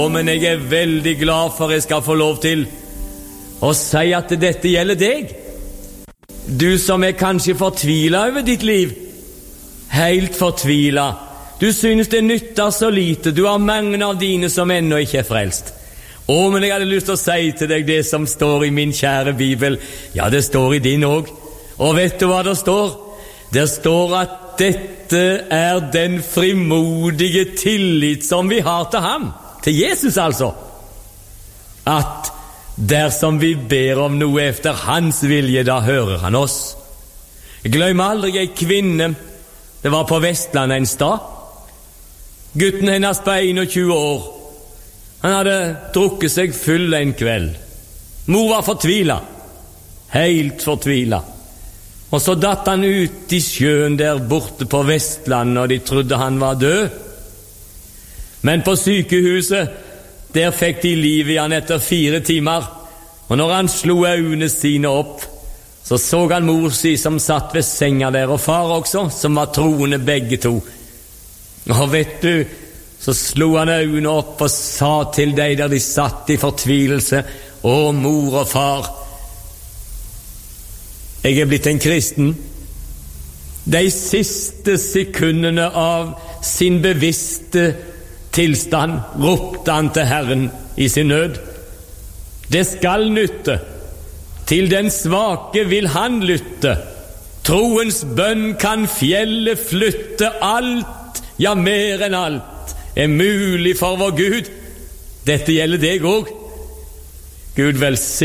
Men jeg veldig glad for jeg skal få lov til å si at dette gjelder deg. Du som kanskje fortvilet over ditt liv. Helt fortvilet. Du synes det nytter så lite. Du har mange av dine som ennå ikke frelst. Men jeg hadde lyst til å si til deg det som står i min kjære Bibel. Ja, det står i din også. Og vet du hva det står? Det står at dette den frimodige tillit som vi har til ham. Til Jesus altså. At dersom vi ber om noe efter hans vilje, da hører han oss. Glem aldri en kvinne. Det var på Vestland en sted. Gutten hennes på 21 år. Han hadde drukket seg full en kveld. Mor var fortvilet. Helt fortvilet. Og så datt han ut i sjøen der borte på Vestland, og de trodde han var død. Men på sykehuset, der fikk de liv i han etter 4 timer. Og når han slo øynene sine opp, så han mor si som satt ved senga der, og far også, som var troende begge to. Og vet du, så slo han øynene opp og sa til deg der de satt i fortvilelse, å mor og far, jeg blitt en kristen. De siste sekundene av sin bevisste tilstand ropte han til Herren i sin nød. Det skal nytte. Til den svake vil han lytte. Troens bønn kan fjellet flytte. Alt, ja mer enn alt, mulig for vår Gud. Dette gjelder deg også. Gud velsigne.